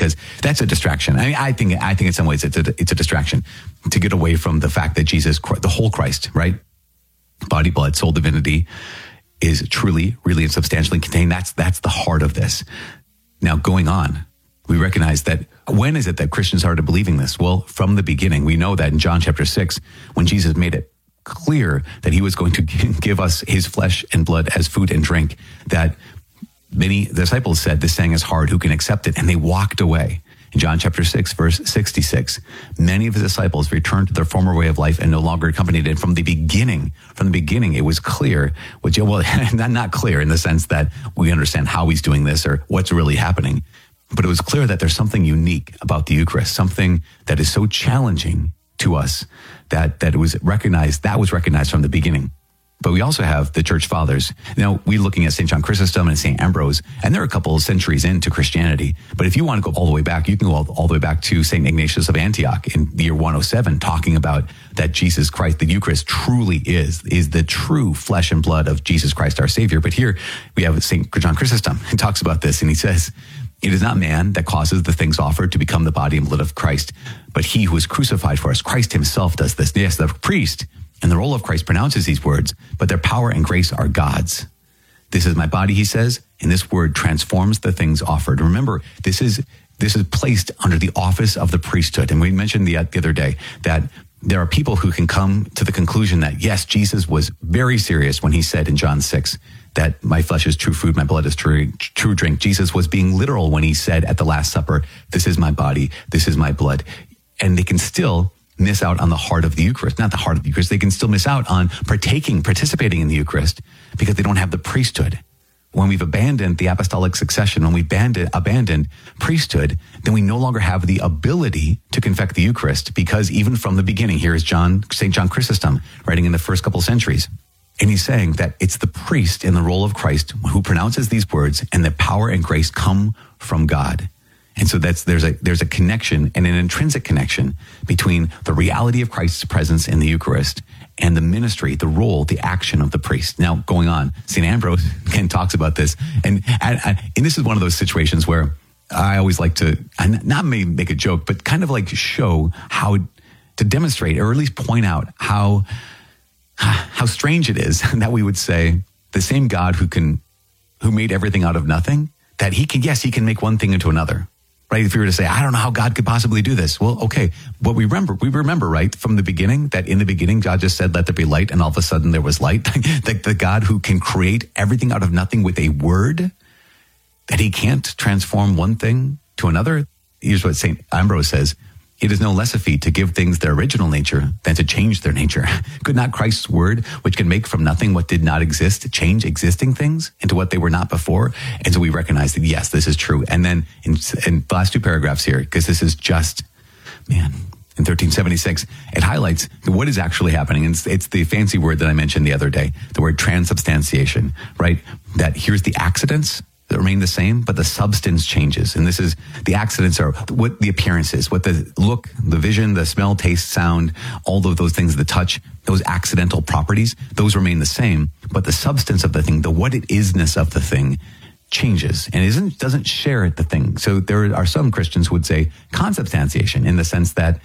because that's a distraction. I mean, I think in some ways it's a distraction to get away from the fact that Jesus, the whole Christ, right? Body, blood, soul, divinity is truly, really, and substantially contained. That's the heart of this. Now, going on, we recognize that when is it that Christians started believing this? Well, from the beginning. We know that in John chapter 6, when Jesus made it clear that he was going to give us his flesh and blood as food and drink, that many disciples said, this saying is hard, who can accept it? And they walked away. In John chapter 6, verse 66, many of his disciples returned to their former way of life and no longer accompanied it. From the beginning, it was clear, not clear in the sense that we understand how he's doing this or what's really happening, but it was clear that there's something unique about the Eucharist, something that is so challenging to us that it was recognized from the beginning. But we also have the church fathers. Now, we're looking at St. John Chrysostom and St. Ambrose, and they're a couple of centuries into Christianity. But if you want to go all the way back, you can go all the way back to St. Ignatius of Antioch in the year 107, talking about that Jesus Christ, the Eucharist, truly is the true flesh and blood of Jesus Christ, our Savior. But here we have St. John Chrysostom. He talks about this, and he says, it is not man that causes the things offered to become the body and blood of Christ, but he who is crucified for us. Christ himself does this. Yes, the priest and the role of Christ pronounces these words, but their power and grace are God's. This is my body, he says, and this word transforms the things offered. Remember, this is placed under the office of the priesthood. And we mentioned the other day that there are people who can come to the conclusion that, yes, Jesus was very serious when he said in John 6 that my flesh is true food, my blood is true drink. Jesus was being literal when he said at the Last Supper, this is my body, this is my blood. And they can still miss out on the heart of the Eucharist, not the heart of the Eucharist. They can still miss out on participating in the Eucharist because they don't have the priesthood. When we've abandoned the apostolic succession, when we abandoned priesthood, then we no longer have the ability to confect the Eucharist, because even from the beginning, here is St. John Chrysostom writing in the first couple centuries. And he's saying that it's the priest in the role of Christ who pronounces these words, and the power and grace come from God. And so there's a connection, and an intrinsic connection between the reality of Christ's presence in the Eucharist and the ministry, the role, the action of the priest. Now, going on, St. Ambrose again talks about this. And this is one of those situations where I always like to, not make a joke, but kind of like show how to demonstrate, or at least point out how strange it is that we would say the same God who made everything out of nothing, that he can make one thing into another. Right? If you were to say, I don't know how God could possibly do this. Well, okay. But we remember, right, from the beginning, that in the beginning, God just said, let there be light, and all of a sudden there was light. the God who can create everything out of nothing with a word, that he can't transform one thing to another. Here's what St. Ambrose says. It is no less a feat to give things their original nature than to change their nature. Could not Christ's word, which can make from nothing what did not exist, change existing things into what they were not before? And so we recognize that, yes, this is true. And then in the last two paragraphs here, because this is just, in 1376, it highlights what is actually happening. And it's the fancy word that I mentioned the other day, the word transubstantiation, right? That here's the accidents that remain the same, but the substance changes. And this is, the accidents are what the appearance is, what the look, the vision, the smell, taste, sound, all of those things, the touch, those accidental properties, those remain the same, but the substance of the thing, the what it isness of the thing changes and doesn't share the thing. So there are some Christians who would say consubstantiation, in the sense that,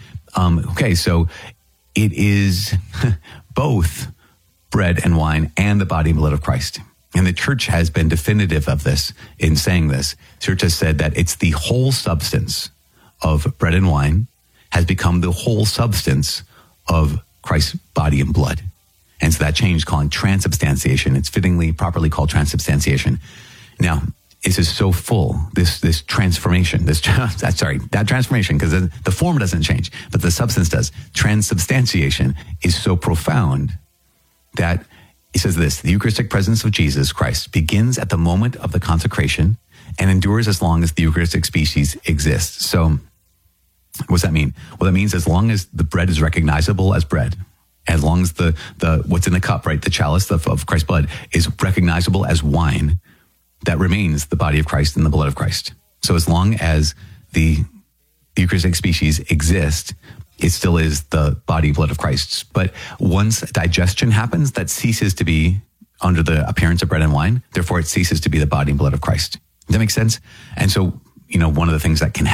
so it is both bread and wine and the body and blood of Christ. And the church has been definitive of this in saying this. The church has said that it's the whole substance of bread and wine has become the whole substance of Christ's body and blood. And so that change, calling transubstantiation, it's fittingly, properly called transubstantiation. Now, this is so full, this transformation, that transformation, because the form doesn't change, but the substance does. Transubstantiation is so profound that he says this: the Eucharistic presence of Jesus Christ begins at the moment of the consecration and endures as long as the Eucharistic species exists. So what does that mean? Well, that means as long as the bread is recognizable as bread, as long as the what's in the cup, right, the chalice of Christ's blood is recognizable as wine, that remains the body of Christ and the blood of Christ. So as long as the Eucharistic species exist, it still is the body and blood of Christ. But once digestion happens, that ceases to be under the appearance of bread and wine. Therefore, it ceases to be the body and blood of Christ. Does that make sense? And so, one of the things that can